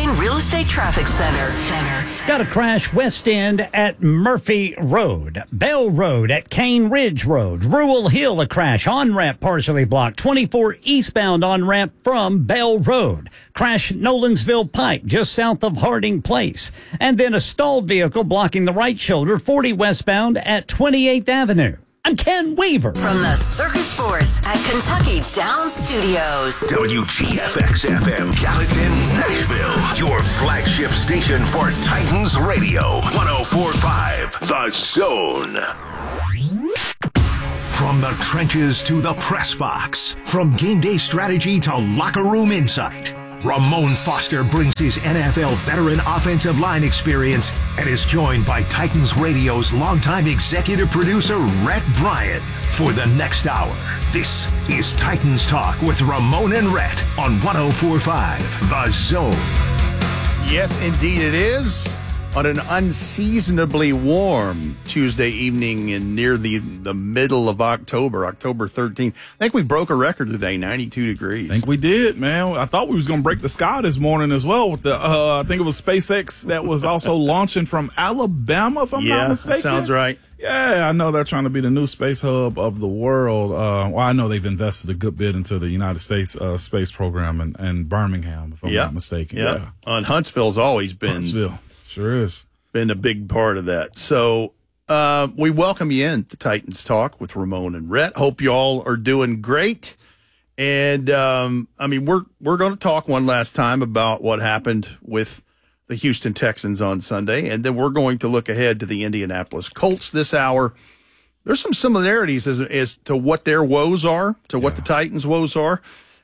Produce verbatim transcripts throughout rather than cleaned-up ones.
Lane Real Estate Traffic Center. Got a crash west end at Murphy Road. Bell Road at Cane Ridge Road. Rural Hill, a crash. On-ramp partially blocked. twenty-four eastbound on-ramp from Bell Road. Crash Nolensville Pike, just south of Harding Place. And then a stalled vehicle blocking the right shoulder, forty westbound at twenty-eighth Avenue. I'm Ken Weaver. From the Circus Force at Kentucky Downs Studios. W G F X F M Gallatin, Nashville. Your flagship station for Titans Radio. one oh four point five The Zone. From the trenches to the press box. From game day strategy to locker room insight. Ramon Foster brings his N F L veteran offensive line experience and is joined by Titans Radio's longtime executive producer, Rhett Bryan. For the next hour, this is Titans Talk with Ramon and Rhett on one oh four point five The Zone. Yes, indeed it is. On an unseasonably warm Tuesday evening in near the, the middle of October, October thirteenth. I think we broke a record today, ninety-two degrees. I think we did, man. I thought we was going to break the sky this morning as well with the, uh, I think it was SpaceX that was also launching from Alabama, if I'm yeah, not mistaken. That sounds right. Yeah, I know they're trying to be the new space hub of the world. Uh, well, I know they've invested a good bit into the United States uh, space program in, in Birmingham, if I'm yep. not mistaken. Yep. Yeah, and Huntsville's always been Huntsville. Sure is. Been a big part of that. So uh, we welcome you in to Titans Talk with Ramon and Rhett. Hope you all are doing great. And, um, I mean, we're we're going to talk one last time about what happened with the Houston Texans on Sunday. And then we're going to look ahead to the Indianapolis Colts this hour. There's some similarities as, as to what their woes are, to what yeah. the Titans' woes are.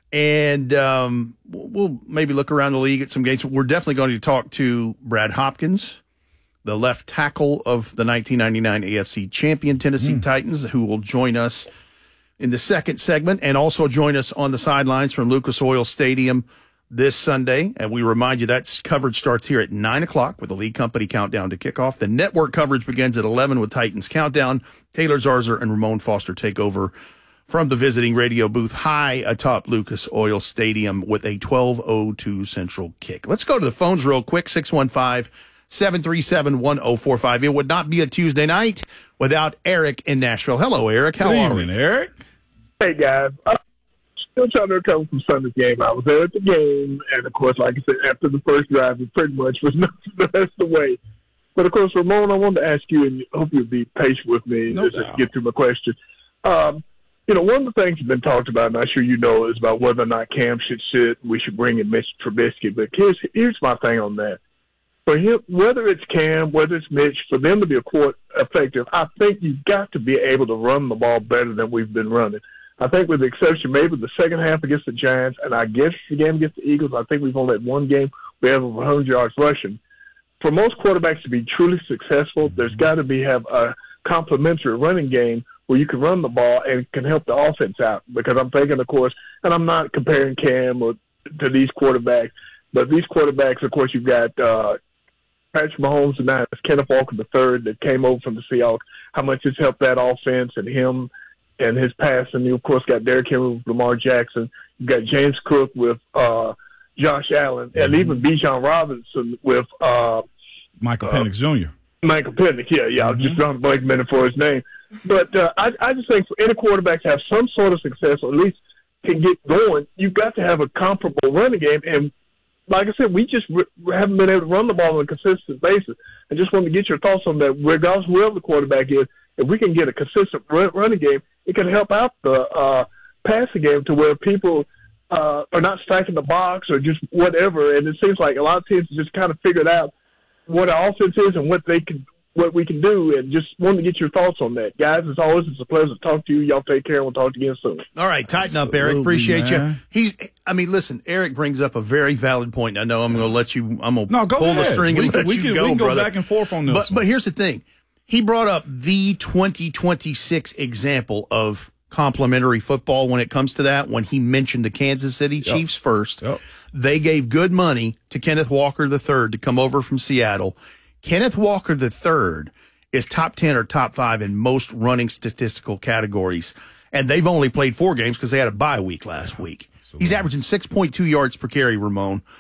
And um, we'll maybe look around the league at some games. We're definitely going to talk to Brad Hopkins, the left tackle of the nineteen ninety-nine A F C champion Tennessee mm. Titans, who will join us in the second segment and also join us on the sidelines from Lucas Oil Stadium this Sunday. And we remind you that coverage starts here at nine o'clock with the League Company countdown to kickoff. The network coverage begins at eleven with Titans Countdown. Taylor Zarzer and Ramon Foster take over from the visiting radio booth high atop Lucas Oil Stadium with a twelve oh two Central kick. Let's go to the phones real quick, six one five, seven three seven, one oh four five. It would not be a Tuesday night without Eric in Nashville. Hello, Eric. How Good are evening, we? Eric. Hey, guys. I'm still trying to recover from Sunday's game. I was there at the game, and, of course, like I said, after the first drive, it pretty much was nothing the rest of the way. But, of course, Ramon, I wanted to ask you, and I hope you'll be patient with me no just to get through my question. Um, You know, one of the things that's been talked about, and I'm sure you know, is about whether or not Cam should sit. We should bring in Mitch Trubisky. But here's here's my thing on that. For him, whether it's Cam, whether it's Mitch, for them to be a court effective, I think you've got to be able to run the ball better than we've been running. I think with the exception maybe the second half against the Giants, and I guess the game against the Eagles, I think we've only had one game we have over one hundred yards rushing. For most quarterbacks to be truly successful, there's got to be have a complementary running game where you can run the ball and can help the offense out. Because I'm thinking, of course, and I'm not comparing Cam or, to these quarterbacks, but these quarterbacks, of course, you've got uh, Patrick Mahomes and now it's Kenneth Walker the third that came over from the Seahawks. How much has helped that offense and him and his passing? You, of course, got Derrick Henry with Lamar Jackson. You've got James Cook with uh, Josh Allen, and mm-hmm. even Bijan Robinson with uh, Michael Penix uh, Junior Michael Penix, yeah, yeah. Mm-hmm. I was just trying to blank a minute for his name. But uh, I, I just think for any quarterback to have some sort of success, or at least can get going, you've got to have a comparable running game. And like I said, we just re- haven't been able to run the ball on a consistent basis. I just wanted to get your thoughts on that. Regardless of whoever the quarterback is, if we can get a consistent run- running game, it can help out the uh, passing game to where people uh, are not stacking the box or just whatever. And it seems like a lot of teams just kind of figured out what our offense is and what they can, what we can do, and just wanted to get your thoughts on that. Guys, as always, it's a pleasure to talk to you. Y'all take care, and we'll talk to you again soon. All right, tighten Absolutely, up, Eric. Appreciate man. you. He's, I mean, listen, Eric brings up a very valid point. I know I'm going to let you, I'm going to no, go pull ahead. the string and we let can, you we can, go, we can go brother. back and forth on this But, but here's the thing. He brought up the twenty twenty-six example of complementary football when it comes to that, when he mentioned the Kansas City yep. Chiefs first. Yep. They gave good money to Kenneth Walker the third to come over from Seattle. Kenneth Walker the third is top ten or top five in most running statistical categories, and they've only played four games because they had a bye week last week. Absolutely. He's averaging six point two yards per carry, Ramon.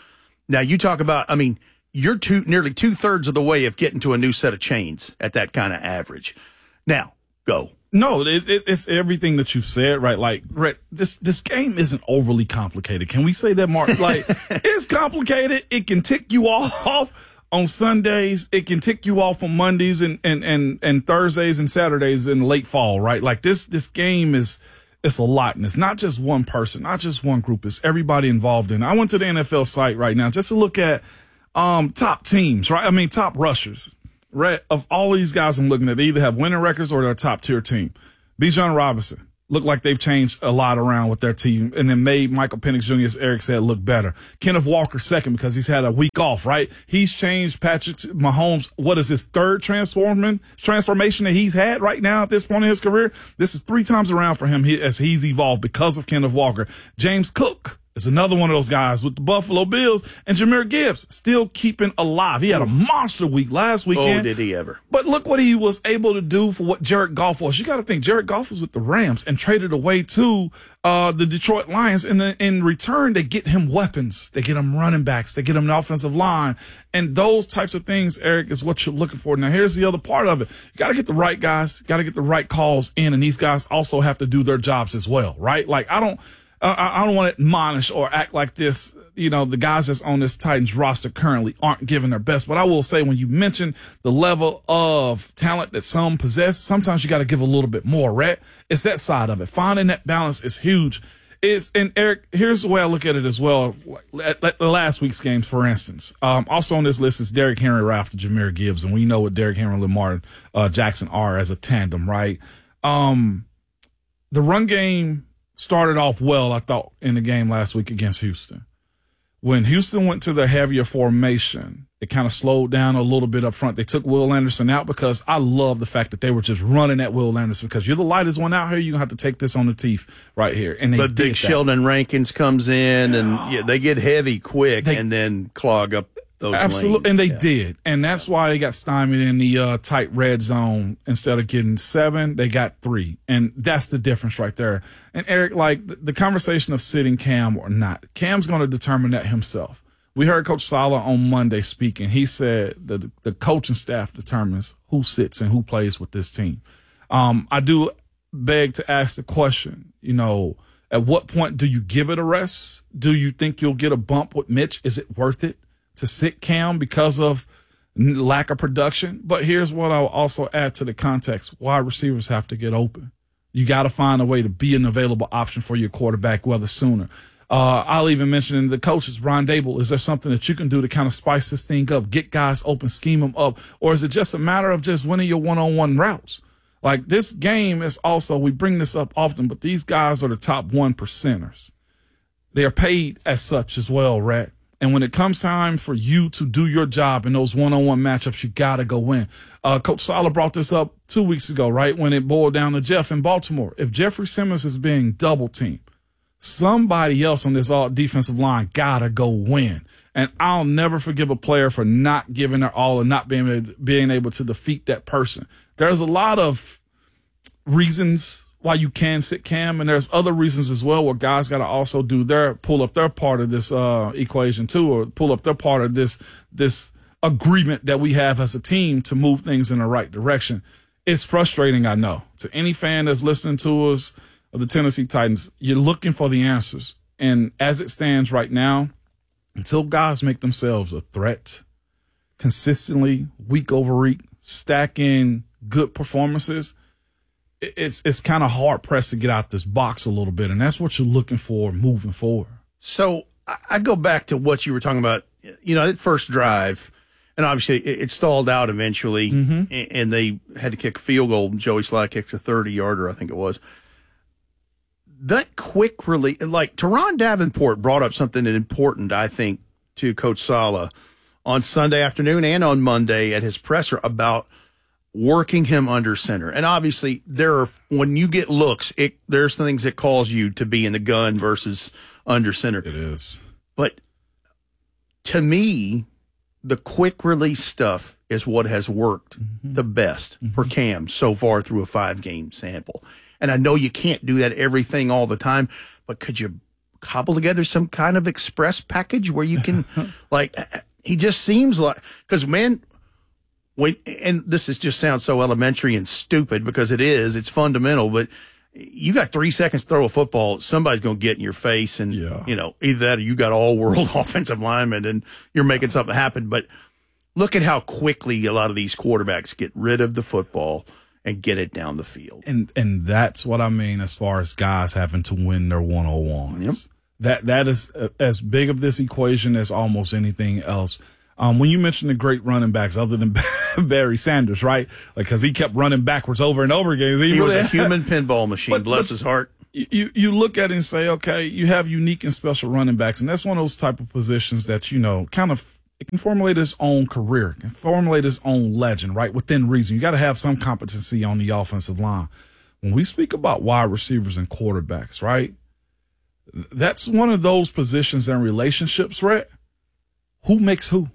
Now, you talk about, I mean, you're two, nearly two-thirds of the way of getting to a new set of chains at that kind of average. Now, go. No, it's, it's everything that you've said, right? Like, Rhett, this this game isn't overly complicated. Can we say that, Mark? Like, it's complicated. It can tick you off on Sundays. It can tick you off on Mondays and, and, and, and Thursdays and Saturdays in late fall, right? Like, this this game is it's a lot. And it's not just one person, not just one group. It's everybody involved in it. I went to the N F L site right now just to look at um, top teams, right? I mean, top rushers. Right, of all these guys I'm looking at, they either have winning records or they're a top tier team. Bijan Robinson look like they've changed a lot around with their team and then made Michael Penix Junior, as Eric said, look better. Kenneth Walker second because he's had a week off, right? He's changed Patrick Mahomes. What is his third transformation transformation that he's had right now at this point in his career? This is three times around for him as he's evolved because of Kenneth Walker. James Cook is another one of those guys with the Buffalo Bills, and Jahmyr Gibbs still keeping alive. He had a monster week last weekend. Oh, did he ever. But look what he was able to do for what Jared Goff was. You got to think Jared Goff was with the Rams and traded away to uh, the Detroit Lions. And in, in return, they get him weapons. They get him running backs. They get him an offensive line. And those types of things, Eric, is what you're looking for. Now, here's the other part of it. You got to get the right guys, got to get the right calls in, and these guys also have to do their jobs as well, right? Like, I don't – I don't want to admonish or act like this, you know, the guys that's on this Titans roster currently aren't giving their best. But I will say when you mention the level of talent that some possess, sometimes you got to give a little bit more, right? It's that side of it. Finding that balance is huge. It's, and Eric, here's the way I look at it as well. At, at the last week's games, for instance, um, also on this list is Derrick Henry right after Jahmyr Gibbs. And we know what Derrick Henry and Lamar uh, Jackson are as a tandem, right? Um, the run game started off well, I thought, in the game last week against Houston. When Houston went to the heavier formation, it kind of slowed down a little bit up front. They took Will Anderson out because I love the fact that they were just running at Will Anderson because you're the lightest one out here. You're going to have to take this on the teeth right here. And they But Big Sheldon Rankins comes in, and yeah, they get heavy quick they, and then clog up those absolutely, lanes. and they yeah. did. And that's why they got stymied in the uh, tight red zone. Instead of getting seven, they got three. And that's the difference right there. And, Eric, like, the, the conversation of sitting Cam or not, Cam's going to determine that himself. We heard Coach Saleh on Monday speaking. He said that the, the coaching staff determines who sits and who plays with this team. Um, I do beg to ask the question, you know, at what point do you give it a rest? Do you think you'll get a bump with Mitch? Is it worth it to sit Cam because of lack of production? But here's what I'll also add to the context. Wide receivers have to get open. You got to find a way to be an available option for your quarterback, whether sooner. Uh, I'll even mention the coaches, Brian Dable, is there something that you can do to kind of spice this thing up, get guys open, scheme them up? Or is it just a matter of just winning your one-on-one routes? Like, this game is also, we bring this up often, but these guys are the top one percenters. They are paid as such as well, Rat. And when it comes time for you to do your job in those one-on-one matchups, you got to go win. Uh, Coach Saleh brought this up two weeks ago, right, when it boiled down to Jeff in Baltimore. If Jeffrey Simmons is being double-teamed, somebody else on this all defensive line got to go win. And I'll never forgive a player for not giving their all and not being able, being able to defeat that person. There's a lot of reasons why you can sit Cam, and there's other reasons as well where guys got to also do their pull up their part of this uh, equation too, or pull up their part of this this agreement that we have as a team to move things in the right direction. It's frustrating, I know, to any fan that's listening to us of the Tennessee Titans. You're looking for the answers, and as it stands right now, until guys make themselves a threat consistently, week over week, stacking good performances, it's it's kind of hard pressed to get out this box a little bit, and that's what you're looking for moving forward. So I go back to what you were talking about, you know, that first drive, and obviously it stalled out eventually, mm-hmm. and they had to kick a field goal. Joey Slye kicks a thirty-yarder, I think it was. That quick release, like Teron Davenport brought up something important, I think, to Coach Saleh on Sunday afternoon and on Monday at his presser about working him under center. And obviously, there are, when you get looks, it, there's things that cause you to be in the gun versus under center. It is. But to me, the quick release stuff is what has worked mm-hmm. the best mm-hmm. for Cam so far through a five game sample. And I know you can't do that everything all the time, but could you cobble together some kind of express package where you can, like, he just seems like, because, man, when, and this is just sounds so elementary and stupid because it is, it's fundamental, but you got three seconds to throw a football, somebody's going to get in your face. And, yeah. you know, either that or you got all world offensive linemen and you're making something happen. But look at how quickly a lot of these quarterbacks get rid of the football and get it down the field. And and that's what I mean as far as guys having to win their one-on-ones. Yep. That That is as big of this equation as almost anything else. Um, when you mention the great running backs, other than Barry Sanders, right? Like, because he kept running backwards over and over again. He, he was really a human pinball machine, but, bless but his heart. You, you look at it and say, okay, you have unique and special running backs, and that's one of those type of positions that, you know, kind of it can formulate its own career, can formulate its own legend, right? Within reason. You got to have some competency on the offensive line. When we speak about wide receivers and quarterbacks, right? That's one of those positions and relationships, right? Who makes who?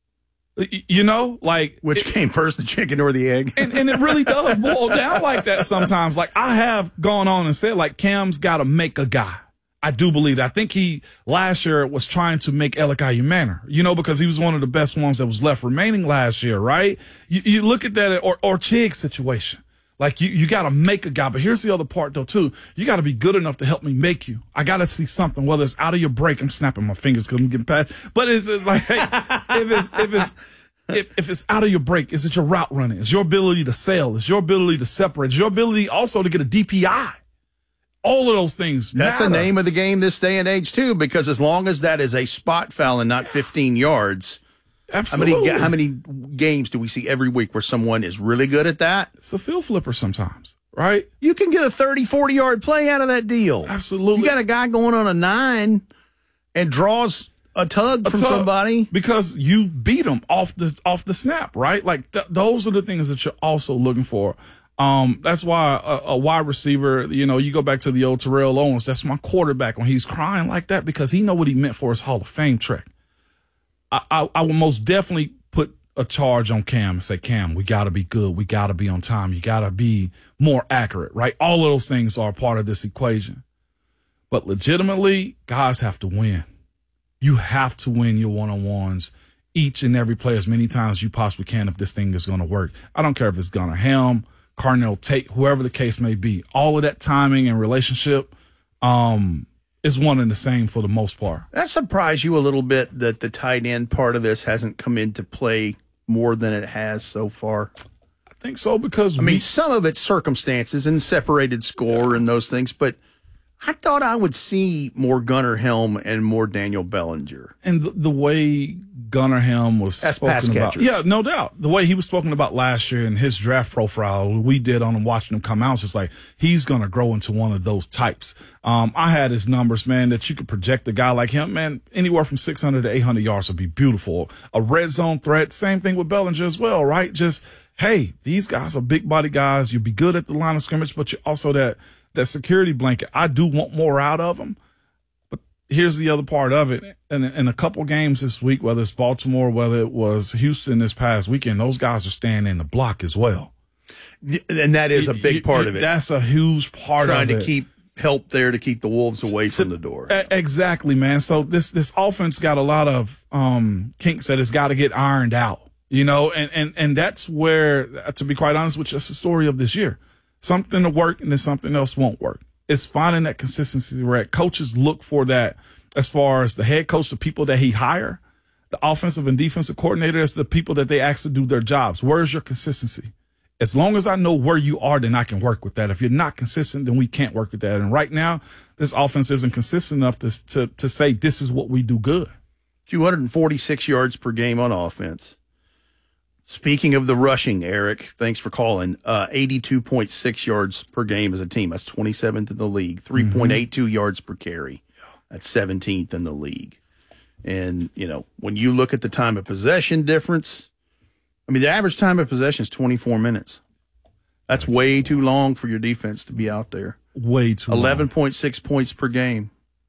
You know, like which it, came first, the chicken or the egg? and, and it really does boil down like that sometimes. Like I have gone on and said, like Cam's got to make a guy. I do believe that. I think he last year was trying to make Alec Ayumana, you know, because he was one of the best ones that was left remaining last year, right? You, you look at that or or Chig's situation. Like you, you got to make a guy. But here's the other part though too. You got to be good enough to help me make you. I got to see something. Whether it's out of your break, I'm snapping my fingers because I'm getting past. But it's, it's like, hey, if it's if it's if, if it's out of your break, is it your route running? Is your ability to sail? Is your ability to separate? Is your ability also to get a D P I? All of those things That's matter. the name of the game this day and age too, because as long as that is a spot foul and not fifteen yards. Absolutely. How many, how many games do we see every week where someone is really good at that? It's a field flipper sometimes, right? You can get a thirty, forty-yard play out of that deal. Absolutely. You got a guy going on a nine and draws a tug A from tug, somebody. because you beat them off the off the snap, right? Like th- those are the things that you're also looking for. Um, that's why a, a wide receiver, you know, you go back to the old Terrell Owens. That's my quarterback when he's crying like that because he know what he meant for his Hall of Fame trek. I, I, I will most definitely put a charge on Cam and say, Cam, we got to be good. We got to be on time. You got to be more accurate, right? All of those things are part of this equation. But legitimately, guys have to win. You have to win your one-on-ones each and every play as many times as you possibly can if this thing is going to work. I don't care if it's Gunnar Helm, Carnell Tate, whoever the case may be. All of that timing and relationship um, is one and the same for the most part. That surprised you a little bit that the tight end part of this hasn't come into play more than it has so far? I think so because I we, mean, some of it's circumstances and separated score yeah. and those things, but I thought I would see more Gunnar Helm and more Daniel Bellinger. And the, the way Gunnar Helm was As spoken pass about. catchers. Yeah, no doubt. The way he was spoken about last year in his draft profile, we did on him watching him come out, it's like he's going to grow into one of those types. Um, I had his numbers, man, that you could project a guy like him, man, anywhere from six hundred to eight hundred yards would be beautiful. A red zone threat, same thing with Bellinger as well, right? Just, hey, these guys are big body guys. You'll be good at the line of scrimmage, but you're also that, that security blanket. I do want more out of them. Here's the other part of it. In, in a couple games this week, whether it's Baltimore, whether it was Houston this past weekend, those guys are staying in the block as well. And that is a big part of it. That's a huge part Trying of to it. keep help there to keep the Wolves away from the door. Exactly, man. So this this offense got a lot of um, kinks that it's got to get ironed out, you know, and, and, and that's where, to be quite honest with you, that's the story of this year. Something to work and then something else won't work. It's finding that consistency where coaches look for that as far as the head coach, the people that he hire, the offensive and defensive coordinators, the people that they ask to do their jobs. Where's your consistency? As long as I know where you are, then I can work with that. If you're not consistent, then we can't work with that. And right now, this offense isn't consistent enough to to, to say this is what we do good. two hundred forty-six yards per game on offense. Speaking of the rushing, Eric, thanks for calling. Uh, eighty-two point six yards per game as a team. That's twenty-seventh in the league. three point eight two mm-hmm. yards per carry. That's seventeenth in the league. And, you know, when you look at the time of possession difference, I mean, the average time of possession is twenty-four minutes. That's way too long for your defense to be out there. Way too long. eleven point six points per game.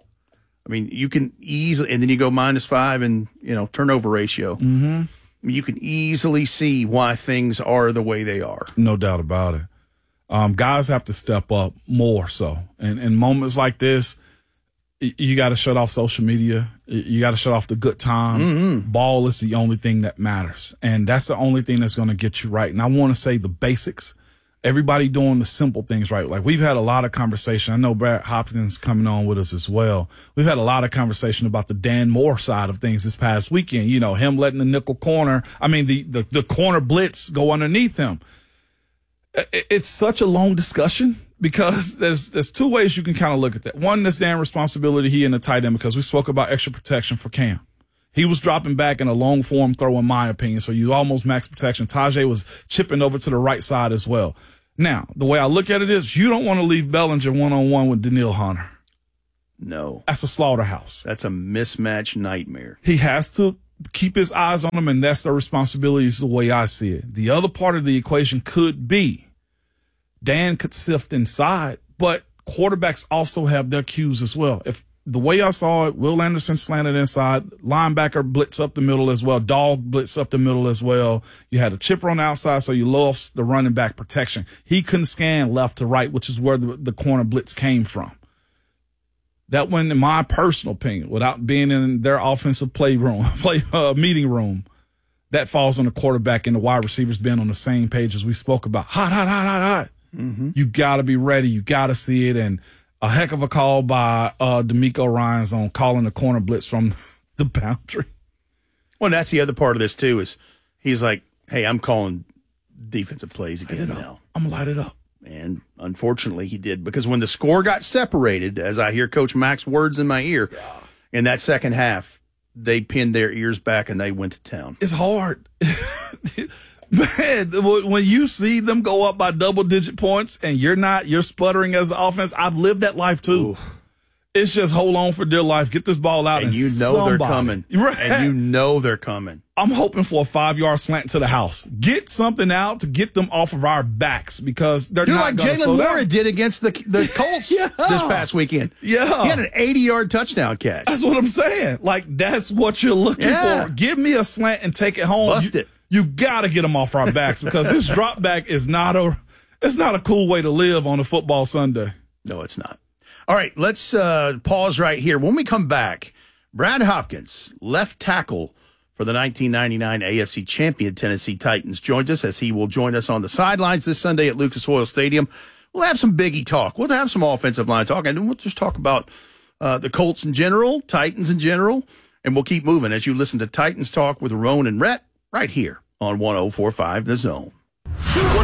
I mean, you can easily, and then you go minus five and, you know, turnover ratio. Mm-hmm. You can easily see why things are the way they are. No doubt about it. Um, guys have to step up more so. And in moments like this, you got to shut off social media. You got to shut off the good time. Mm-hmm. Ball is the only thing that matters. And that's the only thing that's going to get you right. And I want to say the basics. Everybody doing the simple things right. Like, we've had a lot of conversation. I know Brad Hopkins coming on with us as well. We've had a lot of conversation about the Dan Moore side of things this past weekend. You know, him letting the nickel corner, I mean, the, the, the corner blitz go underneath him. It's such a long discussion because there's there's two ways you can kind of look at that. One, that's Dan's responsibility, he and the tight end, because we spoke about extra protection for Cam. He was dropping back in a long form throw, in my opinion, so you almost max protection. Tajay was chipping over to the right side as well. Now, the way I look at it is you don't want to leave Bellinger one-on-one with Danielle Hunter. No. That's a slaughterhouse. That's a mismatch nightmare. He has to keep his eyes on him, and that's their responsibility is the way I see it. The other part of the equation could be Dan could sift inside, but quarterbacks also have their cues as well. If the way I saw it, Will Anderson slanted inside, linebacker blitz up the middle as well, dog blitz up the middle as well. You had a chipper on the outside, so you lost the running back protection. He couldn't scan left to right, which is where the, the corner blitz came from. That went, in my personal opinion, without being in their offensive play room, play uh, meeting room, that falls on the quarterback and the wide receivers being on the same page as we spoke about. Hot, hot, hot, hot, hot. Mm-hmm. You got to be ready. You got to see it. And a heck of a call by uh, D'Amico Ryans on calling the corner blitz from the boundary. Well, and that's the other part of this, too, is he's like, hey, I'm calling defensive plays again now. I'm going to light it up. And unfortunately, he did, because when the score got separated, as I hear Coach Mack's words in my ear, yeah. in that second half, they pinned their ears back and they went to town. It's hard. Man, when you see them go up by double-digit points and you're not, you're sputtering as an offense, I've lived that life too. Ooh. It's just hold on for dear life, get this ball out, and, and you know somebody, they're coming. Right. And you know they're coming. I'm hoping for a five-yard slant to the house. Get something out to get them off of our backs because they're You're not like going to slow Jalen Moore down. did against the the Colts yeah. this past weekend. Yeah, he had an eighty-yard touchdown catch. That's what I'm saying. Like, that's what you're looking yeah. for. Give me a slant and take it home. Bust you, it. You got to get them off our backs because this drop back is not a it's not a cool way to live on a football Sunday. No, it's not. All right, let's uh, pause right here. When we come back, Brad Hopkins, left tackle for the nineteen ninety-nine A F C champion Tennessee Titans, joins us as he will join us on the sidelines this Sunday at Lucas Oil Stadium. We'll have some Biggie talk. We'll have some offensive line talk, and then we'll just talk about uh, the Colts in general, Titans in general, and we'll keep moving as you listen to Titans Talk with Ramon and Rhett right here on one oh four point five The Zone.